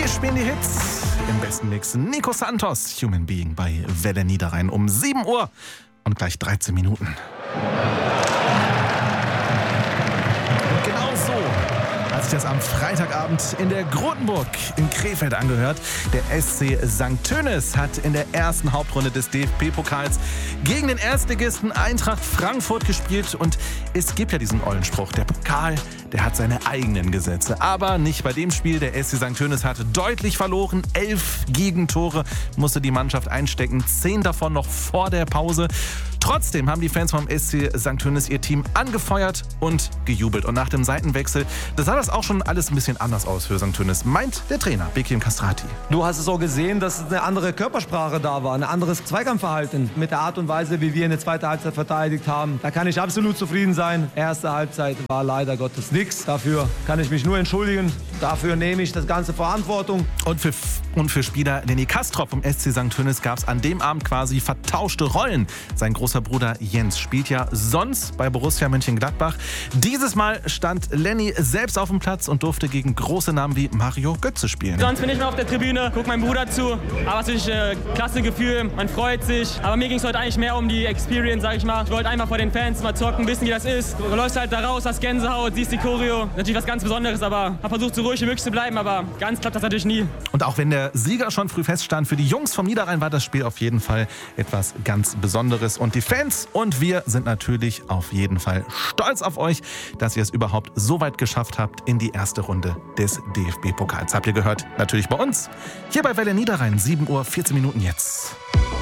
Wir spielen die Hits im besten Mix. Nico Santos, Human Being bei Welle Niederrhein um 7 Uhr und gleich 13 Minuten. Und genau so hat sich das am Freitagabend in der Grotenburg in Krefeld angehört. Der SC St. Tönnis hat in der ersten Hauptrunde des DFB-Pokals gegen den Erstligisten Eintracht Frankfurt gespielt. Und es gibt ja diesen ollen Spruch, der Pokal, der hat seine eigenen Gesetze. Aber nicht bei dem Spiel. Der SC St. Tönnis hat deutlich verloren. 11 Gegentore musste die Mannschaft einstecken. 10 davon noch vor der Pause. Trotzdem haben die Fans vom SC St. Tönnis ihr Team angefeuert und gejubelt. Und nach dem Seitenwechsel, da sah das auch schon alles ein bisschen anders aus für St. Tönnis, meint der Trainer Bekim Castrati. Du hast es auch gesehen, dass eine andere Körpersprache da war, ein anderes Zweikampfverhalten mit der Art und Weise, wie wir in der zweiten Halbzeit verteidigt haben. Da kann ich absolut zufrieden sein. Erste Halbzeit war leider Gottes nichts. Dafür kann ich mich nur entschuldigen. Dafür nehme ich das ganze Verantwortung. Und für Spieler Lenny Kastrop vom SC St. Tönnis gab es an dem Abend quasi vertauschte Rollen. Sein großer Bruder Jens spielt ja sonst bei Borussia Mönchengladbach. Dieses Mal stand Lenny selbst auf dem Platz und durfte gegen große Namen wie Mario Götze spielen. Sonst bin ich mal auf der Tribüne, guck meinem Bruder zu. Aber es ist ein klasse Gefühl, man freut sich. Aber mir ging es heute eigentlich mehr um die Experience, sag ich mal. Ich wollte einfach vor den Fans mal zocken, wissen, wie das ist. Du läufst halt da raus, hast Gänsehaut, siehst die Choreo. Natürlich was ganz Besonderes, aber hab versucht, so ruhig wie möglich zu bleiben. Aber ganz klappt das natürlich nie. Und auch wenn der Sieger schon früh feststand, für die Jungs vom Niederrhein war das Spiel auf jeden Fall etwas ganz Besonderes. Und die Fans und wir sind natürlich auf jeden Fall stolz auf euch, dass ihr es überhaupt so weit geschafft habt in die erste Runde des DFB-Pokals. Habt ihr gehört? Natürlich bei uns. Hier bei Welle Niederrhein, 7 Uhr, 14 Minuten jetzt.